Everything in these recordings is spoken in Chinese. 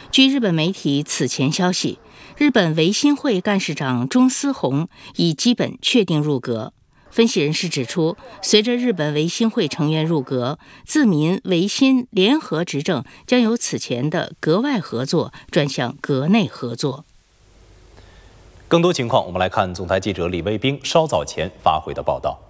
据日本媒体此前消息，日本维新会干事长中司宏已基本确定入阁。分析人士指出，随着日本维新会成员入阁，自民维新联合执政将由此前的阁外合作转向阁内合作。 更多情况，我们来看总台记者李卫兵稍早前发回的报道。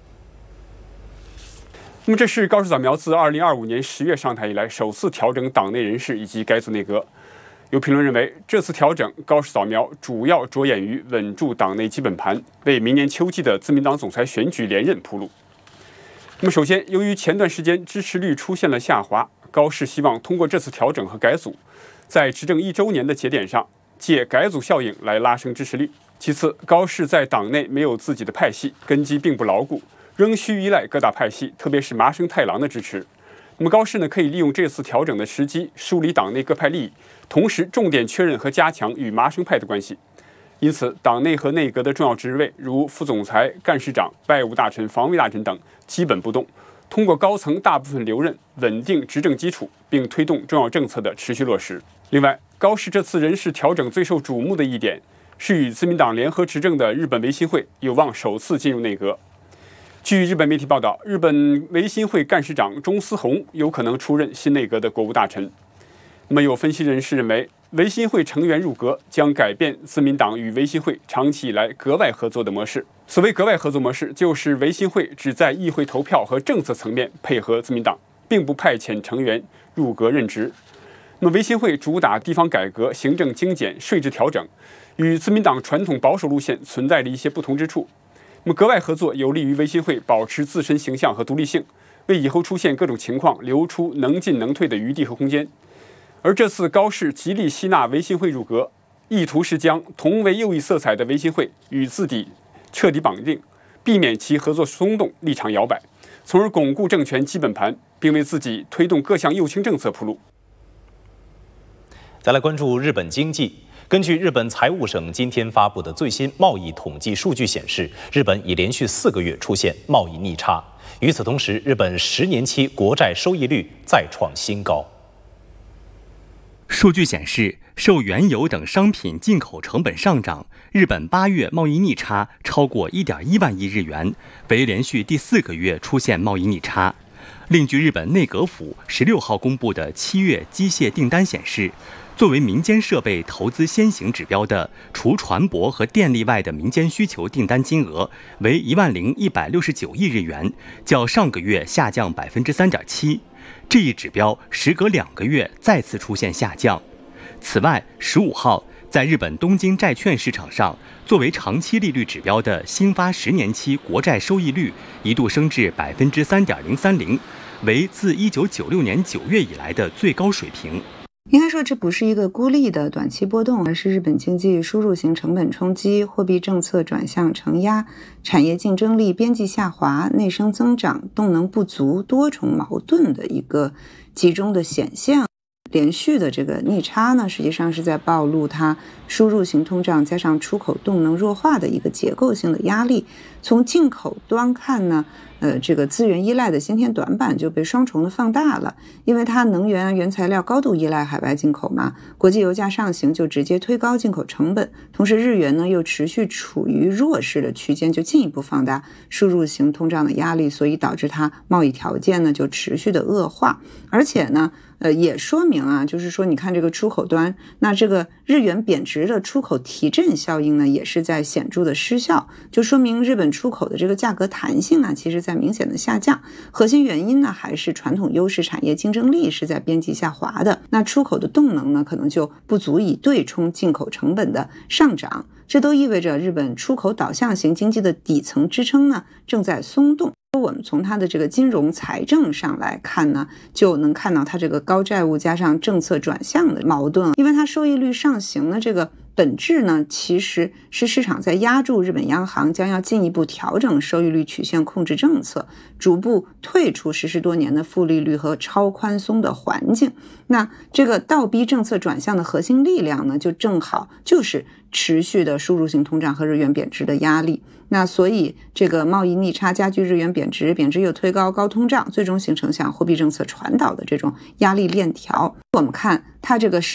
那么，这是高市早苗自2025年10月上台以来首次调整党内人事以及改组内阁。有评论认为，这次调整高市早苗主要着眼于稳住党内基本盘，为明年秋季的自民党总裁选举连任铺路。那么，首先，由于前段时间支持率出现了下滑，高市希望通过这次调整和改组，在执政1周年的节点上，借改组效应来拉升支持率。其次，高市在党内没有自己的派系，根基并不牢固，仍需依赖各大派系，特别是麻生太郎的支持。那么高市呢，可以利用这次调整的时机，梳理党内各派利益，同时重点确认和加强与麻生派的关系。因此，党内和内阁的重要职位，如副总裁、干事长、外务大臣、防卫大臣等，基本不动。通过高层大部分留任，稳定执政基础，并推动重要政策的持续落实。另外，高市这次人事调整最受瞩目的一点，是与自民党联合执政的日本维新会有望首次进入内阁。据日本媒体报道，日本维新会干事长中司宏有可能出任新内阁的国务大臣。那么，有分析人士认为，维新会成员入阁将改变自民党与维新会长期以来阁外合作的模式。所谓阁外合作模式，就是维新会只在议会投票和政策层面配合自民党，并不派遣成员入阁任职。那么，维新会主打地方改革、行政精简、税制调整，与自民党传统保守路线存在着一些不同之处。那么，阁外合作有利于维新会保持自身形象和独立性，为以后出现各种情况留出能进能退的余地和空间。而这次高市极力吸纳维新会入阁，意图是将同为右翼色彩的维新会与自己彻底绑定，避免其合作松动、立场摇摆，从而巩固政权基本盘，并为自己推动各项右倾政策铺路。 再来关注日本经济。根据日本财务省今天发布的最新贸易统计数据显示，日本已连续4个月出现贸易逆差。与此同时，日本10年期国债收益率再创新高。 数据显示，受原油等商品进口成本上涨，日本8月贸易逆差超过1.1万亿日元，为连续第4个月出现贸易逆差。另据日本内阁府16号公布的7月机械订单显示，作为民间设备投资先行指标的，除船舶和电力外的民间需求订单金额为10169亿日元，较上个月下降3.7%。这一指标时隔2个月再次出现下降。此外，15号在日本东京债券市场上，作为长期利率指标的新发10年期国债收益率一度升至3.030%，为自1996年9月以来的最高水平。 应该说，这不是一个孤立的短期波动，而是日本经济输入型成本冲击、货币政策转向承压、产业竞争力边际下滑、内生增长动能不足多重矛盾的一个集中的显现。连续的这个逆差呢，实际上是在暴露它输入型通胀加上出口动能弱化的一个结构性的压力。从进口端看呢，这个资源依赖的先天短板就被双重的放大了，因为它能源原材料高度依赖海外进口嘛，国际油价上行就直接推高进口成本，同时日元呢又持续处于弱势的区间，就进一步放大输入型通胀的压力，所以导致它贸易条件呢就持续的恶化。而且呢也说明啊，就是说你看这个出口端，那这个日元贬值的出口提振效应呢也是在显著的失效，就说明日本出口的这个价格弹性啊其实在明显的下降。核心原因呢还是传统优势产业竞争力是在边际下滑的，那出口的动能呢可能就不足以对冲进口成本的上涨，这都意味着日本出口导向型经济的底层支撑呢正在松动。我们从它的这个金融财政上来看呢，就能看到它这个高债务加上政策转向的矛盾，因为它收益率上行的这个本质呢，其实是市场在压住日本央行将要进一步调整收益率曲线控制政策，逐步退出实施多年的负利率和超宽松的环境。那这个倒逼政策转向的核心力量呢，就正好就是持续的输入性通胀和日元贬值的压力。那所以这个贸易逆差加剧日元贬值，贬值又推高高通胀，最终形成向货币政策传导的这种压力链条。我们看它这个